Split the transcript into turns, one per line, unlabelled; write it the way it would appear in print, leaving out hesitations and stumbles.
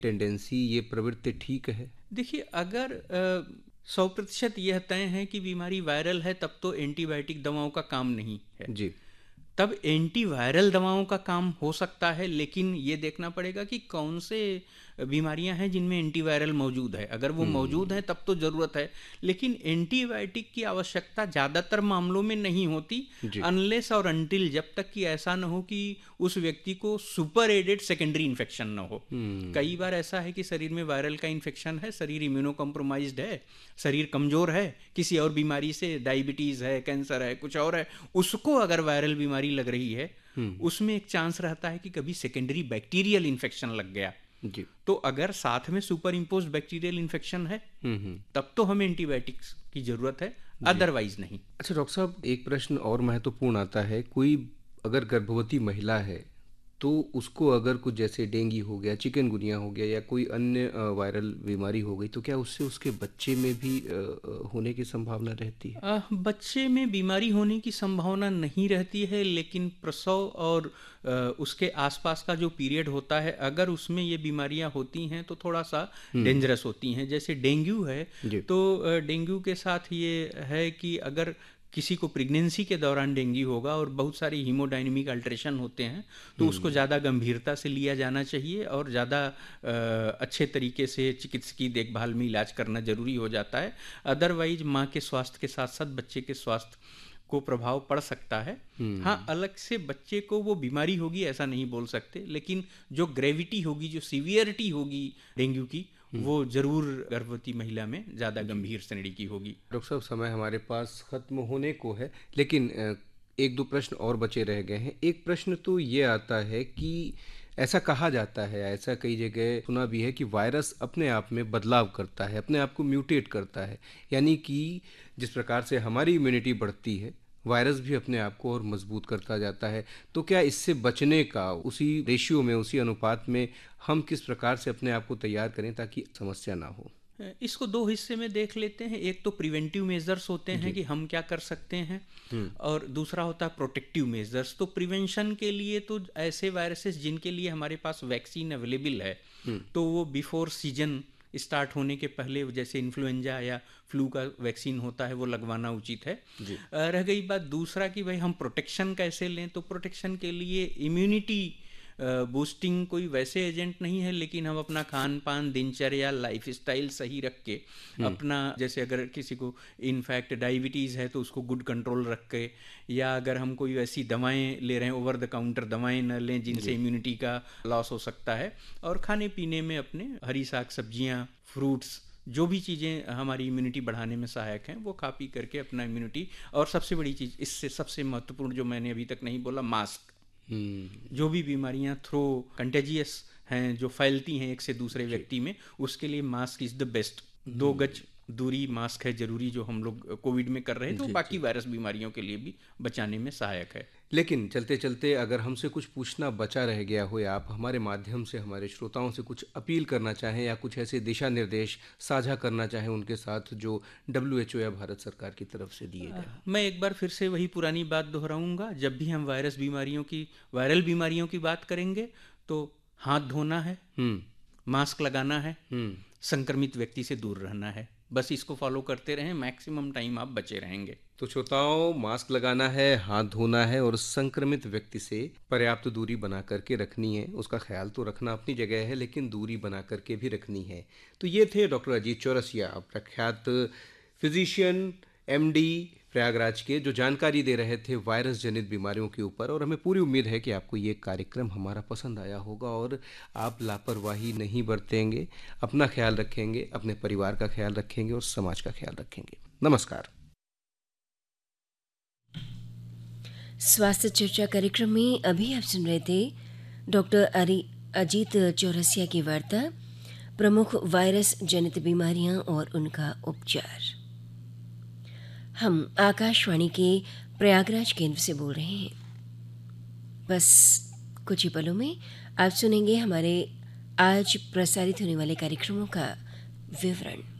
Tendency, ये प्रवृत्ति ठीक है?
देखिए, अगर 100% यह तय है कि बीमारी वायरल है, तब तो एंटीबायोटिक दवाओं का काम नहीं है।
जी।
तब एंटीवायरल दवाओं का काम हो सकता है, लेकिन ये देखना पड़ेगा कि कौन से बीमारियां हैं जिनमें एंटीवायरल मौजूद है। अगर वो मौजूद है तब तो ज़रूरत है, लेकिन एंटीबायोटिक की आवश्यकता ज़्यादातर मामलों में नहीं होती,
जी।
अनलेस और अनटिल, जब तक कि ऐसा न हो कि उस व्यक्ति को सुपर एडेड सेकेंडरी इन्फेक्शन न हो। कई बार ऐसा है कि शरीर में वायरल का इन्फेक्शन है, शरीर इम्यूनो कॉम्प्रोमाइज्ड है, शरीर कमज़ोर है, किसी और बीमारी से, डायबिटीज़ है, कैंसर है, कुछ और है, उसको अगर वायरल बीमारी लग रही है, उसमें एक चांस रहता है कि कभी सेकेंडरी बैक्टीरियल इन्फेक्शन लग गया।
जी।
तो अगर साथ में सुपर इम्पोज बैक्टीरियल इन्फेक्शन है, तब तो हमें एंटीबायोटिक्स की ज़रूरत है, अदरवाइज नहीं।
अच्छा डॉक्टर साहब, एक प्रश्न और महत्वपूर्ण आता है। कोई अगर गर्भवती महिला है तो उसको अगर कुछ जैसे डेंगू हो गया, चिकनगुनिया हो गया या कोई अन्य वायरल बीमारी हो गई, तो क्या उससे उसके बच्चे में भी होने की संभावना रहती है?
बच्चे में बीमारी होने की संभावना नहीं रहती है, लेकिन प्रसव और उसके आसपास का जो पीरियड होता है, अगर उसमें ये बीमारियां होती हैं तो थोड़ा सा डेंजरस होती हैं। जैसे डेंगू है,
जी।
तो डेंगू के साथ ये है कि अगर किसी को प्रेगनेंसी के दौरान डेंगू होगा और बहुत सारी हीमोडायनेमिक अल्ट्रेशन होते हैं, तो उसको ज़्यादा गंभीरता से लिया जाना चाहिए और ज़्यादा अच्छे तरीके से चिकित्सकीय देखभाल में इलाज करना ज़रूरी हो जाता है। अदरवाइज माँ के स्वास्थ्य के साथ साथ बच्चे के स्वास्थ्य को प्रभाव पड़ सकता है। हाँ, अलग से बच्चे को वो बीमारी होगी ऐसा नहीं बोल सकते, लेकिन जो ग्रेविटी होगी, जो सीवियरिटी होगी डेंगू की, वो जरूर गर्भवती महिला में ज़्यादा गंभीर श्रेणी की होगी।
डॉक्टर साहब, समय हमारे पास खत्म होने को है, लेकिन एक दो प्रश्न और बचे रह गए हैं। एक प्रश्न तो ये आता है कि ऐसा कहा जाता है, ऐसा कई जगह सुना भी है कि वायरस अपने आप में बदलाव करता है, अपने आप को म्यूटेट करता है, यानी कि जिस प्रकार से हमारी इम्यूनिटी बढ़ती है, वायरस भी अपने आप को और मजबूत करता जाता है। तो क्या इससे बचने का उसी रेशियो में, उसी अनुपात में हम किस प्रकार से अपने आप को तैयार करें ताकि समस्या ना हो?
इसको दो हिस्से में देख लेते हैं। एक तो प्रिवेंटिव मेजर्स होते हैं कि हम क्या कर सकते हैं, और दूसरा होता है प्रोटेक्टिव मेजर्स। तो प्रिवेंशन के लिए तो ऐसे वायरसेस जिनके लिए हमारे पास वैक्सीन अवेलेबल है, तो वो बिफोर सीजन स्टार्ट होने के पहले, जैसे इन्फ्लुएंजा या फ्लू का वैक्सीन होता है, वो लगवाना उचित है। रह गई बात दूसरा कि भाई हम प्रोटेक्शन कैसे लें, तो प्रोटेक्शन के लिए इम्यूनिटी बूस्टिंग कोई वैसे एजेंट नहीं है, लेकिन हम अपना खान पान, दिनचर्या, लाइफस्टाइल सही रख के अपना, जैसे अगर किसी को इनफैक्ट डायबिटीज़ है तो उसको गुड कंट्रोल रख के, या अगर हम कोई ऐसी दवाएं ले रहे हैं, ओवर द काउंटर दवाएं न लें जिनसे इम्यूनिटी का लॉस हो सकता है, और खाने पीने में अपने हरी साग सब्जियां, फ्रूट्स, जो भी चीज़ें हमारी इम्यूनिटी बढ़ाने में सहायक हैं, वो खा पी करके अपना इम्यूनिटी। और सबसे बड़ी चीज़, इससे सबसे महत्वपूर्ण जो मैंने अभी तक नहीं बोला, मास्क। जो भी बीमारियां थ्रो कंटेजियस हैं, जो फैलती हैं एक से दूसरे व्यक्ति में, उसके लिए मास्क इज़ द बेस्ट। 2 गज दूरी मास्क है जरूरी, जो हम लोग कोविड में कर रहे हैं, तो बाकी वायरस बीमारियों के लिए भी बचाने में सहायक है।
लेकिन चलते चलते अगर हमसे कुछ पूछना बचा रह गया हो, या आप हमारे माध्यम से हमारे श्रोताओं से कुछ अपील करना चाहें या कुछ ऐसे दिशा निर्देश साझा करना चाहें उनके साथ जो WHO या भारत सरकार की तरफ से दिए गए।
मैं एक बार फिर से वही पुरानी बात दोहराऊंगा। जब भी हम वायरल बीमारियों की बात करेंगे, तो हाथ धोना है, मास्क लगाना है, संक्रमित व्यक्ति से दूर रहना है। बस इसको फॉलो करते रहें, मैक्सिमम टाइम आप बचे रहेंगे।
तो श्रोताओं, मास्क लगाना है, हाथ धोना है और संक्रमित व्यक्ति से पर्याप्त दूरी बना करके रखनी है। उसका ख्याल तो रखना अपनी जगह है, लेकिन दूरी बना करके भी रखनी है। तो ये थे डॉक्टर अजीत चौरसिया, प्रख्यात फिजिशियन, MD प्रयागराज के, जो जानकारी दे रहे थे वायरस जनित बीमारियों के ऊपर। और हमें पूरी उम्मीद है कि आपको ये कार्यक्रम हमारा पसंद आया होगा और आप लापरवाही नहीं बरतेंगे, अपना ख्याल रखेंगे, अपने परिवार का ख्याल रखेंगे और समाज का ख्याल रखेंगे। नमस्कार।
स्वास्थ्य चर्चा कार्यक्रम में अभी आप सुन रहे थे डॉक्टर अजीत चौरसिया की वार्ता, प्रमुख वायरस जनित बीमारियां और उनका उपचार। हम आकाशवाणी के प्रयागराज केंद्र से बोल रहे हैं। बस कुछ ही पलों में आप सुनेंगे हमारे आज प्रसारित होने वाले कार्यक्रमों का विवरण।